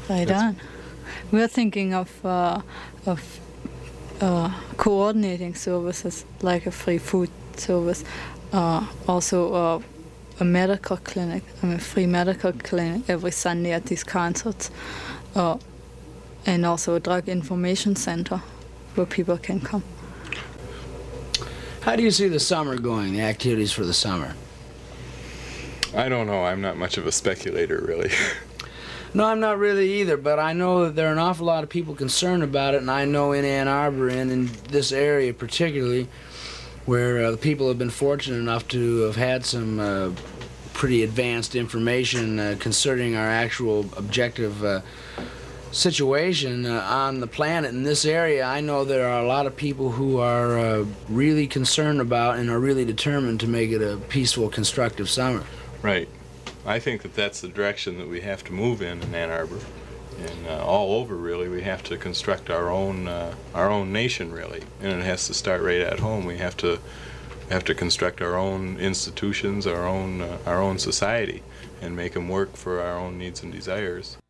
Right on. We're thinking of coordinating services like a free food service, also a medical clinic, a free medical clinic every Sunday at these concerts, and also a drug information center where people can come. How do you see the summer going, the activities for the summer? I don't know. I'm not much of a speculator, really. No, I'm not really either, but I know that there are an awful lot of people concerned about it, and I know in Ann Arbor and in this area particularly, where the people have been fortunate enough to have had some pretty advanced information concerning our actual objective situation on the planet in this area. I know there are a lot of people who are really concerned about and are really determined to make it a peaceful, constructive summer. Right. I think that that's the direction that we have to move in Ann Arbor, and all over really. We have to construct our own nation really, and it has to start right at home. We have to construct our own institutions, our own society, and make them work for our own needs and desires.